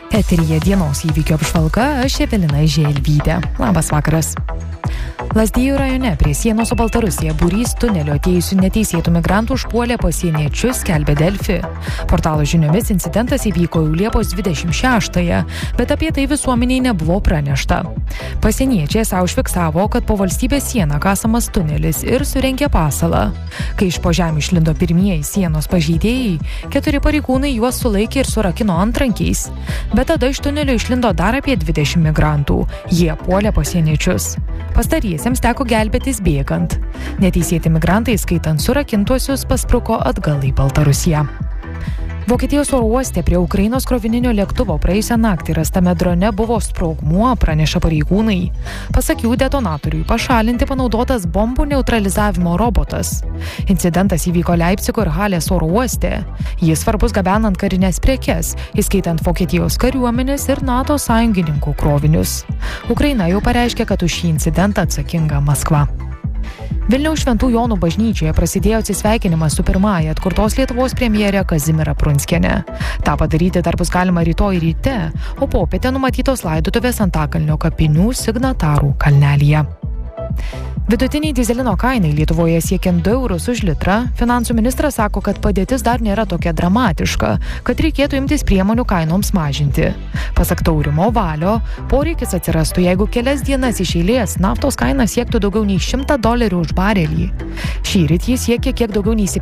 Eteryje dienos įvykio apžvalga, aš Evelina Želvytė. Labas vakaras. Lazdijų rajone prie sienos su Baltarusija būrys tunelio atėjusių neteisėtų migrantų užpuolė pasieniečius, skelbė Delfi. Portalo žiniomis incidentas įvyko jau Liepos 26-ąją, bet apie tai visuomeniai nebuvo pranešta. Pasieniečiai esą užfiksavo, kad po valstybės sieną kasamas tunelis ir surengė pasalą. Kai iš po žemės išlindo pirmieji sienos pažeidėjai, 4 pareigūnai juos sulaikė ir surakino antrankiais. Bet tada iš tunelio išlindo dar apie 20 migrantų. Jie puolė pasieniečius. Pastariesiems teko gelbėtis bėgant. Neteisėti migrantai, skaitant surakintuosius, paspruko atgal į Baltarusiją. Vokietijos oro uoste prie Ukrainos krovininio lėktuvo praėjusią naktį rastame drone buvo sprogmuo, praneša pareigūnai. Pasak jų, detonatoriui pašalinti panaudotas bombų neutralizavimo robotas. Incidentas įvyko Leipcigo ir Halės oro uoste. Jis svarbus gabenant karinės prekes, įskaitant Vokietijos kariuomenės ir NATO sąjungininkų krovinius. Ukraina jau pareiškė, kad už šį incidentą atsakinga Maskva. Vilniaus Šventų Jonų bažnyčioje prasidėjo atsisveikinimas su pirmąja atkurtos Lietuvos premjere Kazimiera Prunskiene. Ta padaryti dar bus galima rytoj ryte, o popietę numatytos laidotuvės Antakalnio kapinių signatarų kalnelyje. Vidutiniai dyzelino kainai Lietuvoje siekiant 2 eurus už litrą, finansų ministras sako, kad padėtis dar nėra tokia dramatiška, kad reikėtų imtis priemonių kainoms mažinti. Pasak Taurimo Valio, poreikis atsirastų, jeigu kelias dienas iš eilės naftos kaina siektų daugiau nei $100 už barelį. Šįryt jis siekia kiek daugiau nei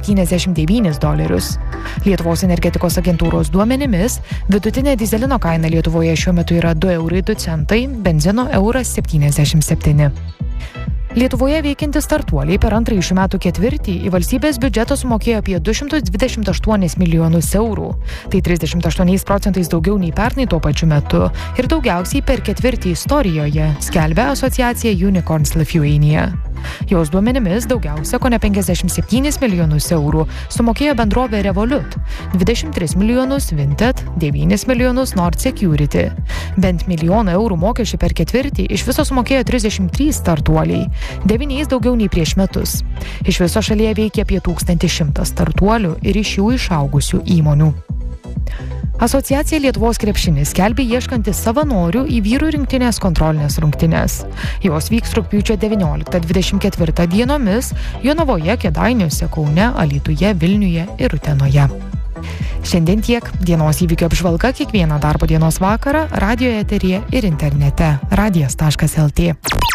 $79. Lietuvos energetikos agentūros duomenimis, vidutinė dyzelino kaina Lietuvoje šiuo metu yra 2,02 eurai, benzino €1,77. Lietuvoje veikianti startuoliai per antrąjį šių metų ketvirtį į valstybės biudžetą sumokėjo apie 228 milijonus eurų. Tai 38% daugiau nei pernai tuo pačiu metu ir daugiausiai per ketvirtį istorijoje, skelbia asociacija Unicorns Lithuania. Jos duomenimis daugiausia, kone 57 milijonus eurų, sumokėjo bendrovė Revolut, 23 milijonus Vinted, 9 milijonus Nord Security. Bent milijoną eurų mokesčių per ketvirtį iš viso sumokėjo 33 startuoliai, 9 daugiau nei prieš metus. Iš viso šalyje veikia apie 1100 startuolių ir iš jų išaugusių įmonių. Asociacija Lietuvos krepšinis skelbia ieškantis savanorių į vyrų rinktinės kontrolinės rungtynes. Jos vyks rugpjūčio 19-24 dienomis Jonavoje, Kėdainiuose, Kaune, Alytuje, Vilniuje ir Utenoje. Šiandien tiek. Dienos įvykio apžvalga kiekvieną darbo dienos vakarą radijo eteryje ir internete radijas.lt.